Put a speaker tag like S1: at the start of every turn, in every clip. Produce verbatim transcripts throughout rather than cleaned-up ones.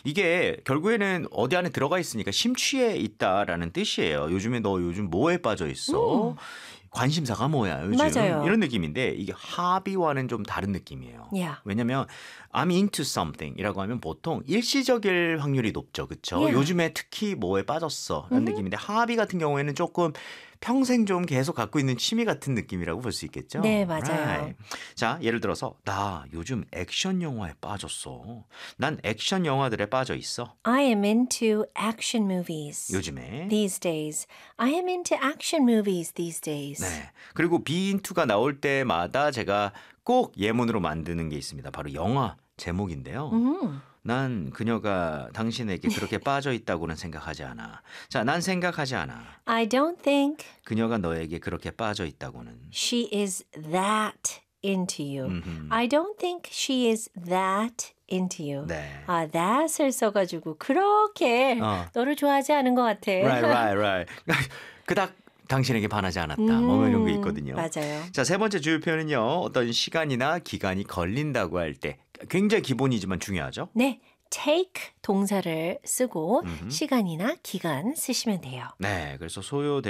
S1: 이게 결국에는 어디 안에 들어가 있으니까 심취해 있다라는 뜻이에요. 요즘에 너 요즘 뭐에 빠져 있어?
S2: 음.
S1: 관심사가 뭐야 요즘?
S2: 맞아요.
S1: 이런 느낌인데 이게 hobby와는 좀 다른 느낌이에요.
S2: Yeah.
S1: 왜냐면 I'm into something이라고 하면 보통 일시적일 확률이 높죠. 그렇죠?
S2: Yeah.
S1: 요즘에 특히 뭐에 빠졌어 라는 느낌인데 hobby 같은 경우에는 조금 평생 좀 계속 갖고 있는 취미 같은 느낌이라고 볼 수 있겠죠?
S2: 네, 맞아요.
S1: Right. 자, 예를 들어서 나 요즘 액션 영화에 빠졌어. 난 액션 영화들에 빠져 있어.
S2: I am into action movies.
S1: 요즘에.
S2: These days. I am into action movies these days.
S1: 네. 그리고 be into가 나올 때마다 제가 꼭 예문으로 만드는 게 있습니다. 바로 영화 제목인데요.
S2: 음.
S1: 난 그녀가 당신에게 그렇게 빠져 있다고는 생각하지 않아. 자, 난 생각하지 않아.
S2: I don't think
S1: 그녀가 너에게 그렇게 빠져 있다고는.
S2: she is that into you.
S1: 음흠.
S2: I don't think she is that into you.
S1: 네.
S2: 아, that을 써가지고 그렇게
S1: 어.
S2: 너를 좋아하지 않은 것 같아.
S1: Right, right, right. 그닥 당신에게 반하지 않았다. 뭐 이런 게 있거든요.
S2: 맞아요.
S1: 자, 세 번째 주요 표현은요. 어떤 시간이나 기간이 걸린다고 할 때 굉장히 기본이지만 중요하죠.
S2: 네, take 동사를 쓰고
S1: 음흠.
S2: 시간이나 기간 쓰시면 돼요.
S1: 네, 그래서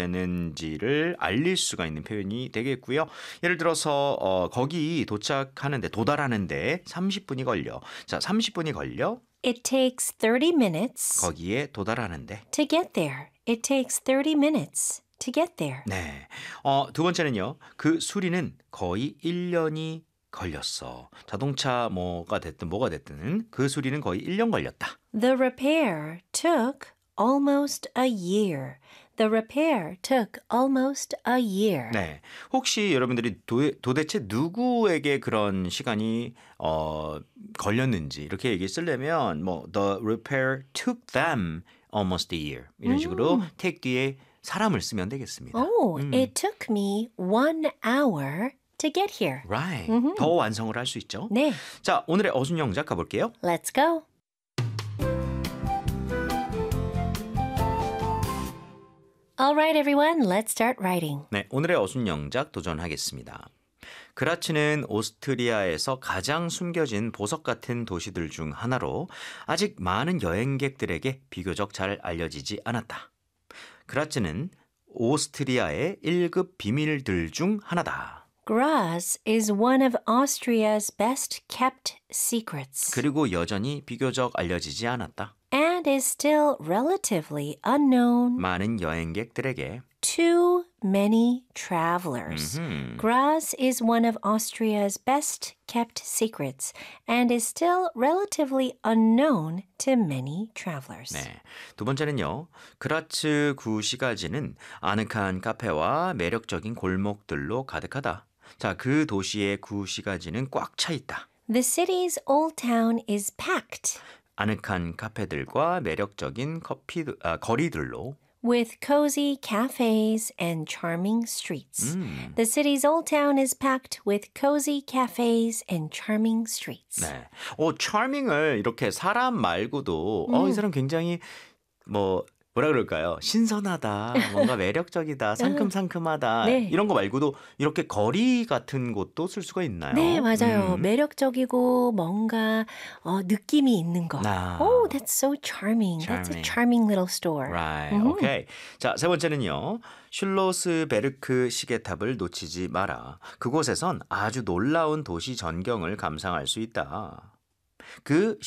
S1: 소요되는지를 알릴 수가 있는 표현이 되겠고요. 예를 들어서 어, 거기 도착하는데 도달하는데 삼십 분이 걸려. 자, 삼십 분이 걸려.
S2: It takes thirty minutes
S1: 거기에 도달하는데.
S2: to get there. It takes thirty minutes to get there.
S1: 네. 어, 두 번째는요. 그 수리는 거의 일 년이 걸렸어. 자동차 뭐가 됐든 뭐가 됐든 그 수리는 거의 일 년 걸렸다.
S2: The repair took almost a year. The repair took almost a year.
S1: 네. 혹시 여러분들이 도, 도대체 누구에게 그런 시간이 어, 걸렸는지 이렇게 얘기 쓰려면 뭐 the repair took them almost a year 이런 식으로 take 뒤에 사람을 쓰면 되겠습니다.
S2: Oh,
S1: 음.
S2: it took me one hour to get here.
S1: Right. 더 완성을 할 수 있죠.
S2: 네,
S1: 자, 오늘의 어순 영작 가볼게요.
S2: let's go. All right, everyone, let's start writing.
S1: 네, 오늘의 어순 영작 도전하겠습니다. 그라츠는 오스트리아에서 가장 숨겨진 보석 같은 도시들 중 하나로 아직 많은 여행객들에게 비교적 잘 알려지지 않았다. 그라츠는 오스트리아의 일 급 비밀들 중 하나다.
S2: Graz is one of Austria's best kept secrets
S1: 그리고 여전히 비교적 알려지지 않았다.
S2: and is still relatively unknown
S1: 많은 여행객들에게
S2: to many travelers.
S1: 음흠.
S2: Graz is one of Austria's best kept secrets and is still relatively unknown to many travelers.
S1: 네. 두 번째는요. 그라츠 구시가지는 아늑한 카페와 매력적인 골목들로 가득하다. 자, 그 도시의 구시가지는 꽉 차 있다.
S2: The city's old town is packed
S1: 아늑한 카페들과 매력적인 커피, 아, 거리들로
S2: with cozy cafes and charming streets.
S1: 음.
S2: The city's old town is packed with cozy cafes and charming streets.
S1: 네. 어, charming을 이렇게 사람 말고도 어, 이 사람 굉장히 뭐 뭐라 그럴까요? 신선하다, 뭔가 매력적이다, 상큼상큼하다
S2: 네.
S1: 이런 거 말고도 이렇게 거리 같은 곳도 쓸 수가 있나요?
S2: 네, 맞아요.
S1: 음.
S2: 매력적이고 뭔가 어, 느낌이 있는 거.
S1: 아.
S2: Oh, that's so charming. That's a
S1: Charming.
S2: charming little store.
S1: Right. 오케이. 자, 세 번째는요. 슐로스베르크 시계탑을 놓치지 마라. 그곳에선 아주 놀라운 도시 전경을 감상할 수 있다. 그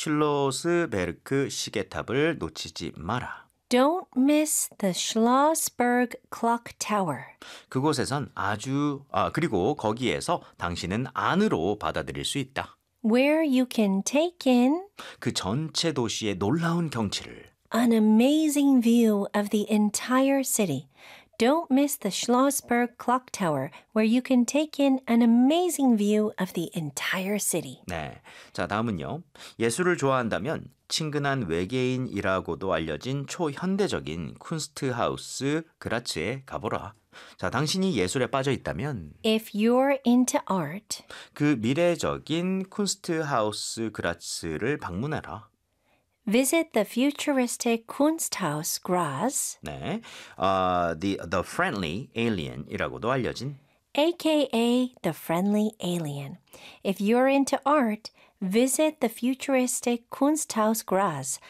S1: 슐로스베르크 시계탑을 놓치지 마라.
S2: Don't miss the Schlossberg Clock Tower.
S1: 그곳에선 아주 아 그리고 거기에서 당신은 안으로 받아들일 수 있다.
S2: Where you can take in
S1: 그 전체 도시의 놀라운 경치를.
S2: an amazing view of the entire city. Don't miss the Schlossberg Clock Tower, where you can take in an amazing view of the entire city.
S1: 네. 자, 다음은요. 예술을 좋아한다면 친근한 외계인이라고도 알려진 초현대적인 쿤스트하우스 그라츠에 가보라. 자, 당신이 예술에 빠져 있다면
S2: If you're into art,
S1: 그 미래적인 쿤스트하우스 그라츠를 방문해라.
S2: visit the futuristic Kunsthaus Graz,
S1: 네. 어, the, the Friendly Alien이라고도 알려진
S2: aka the Friendly Alien. If you're into art, visit the futuristic Kunsthaus Graz,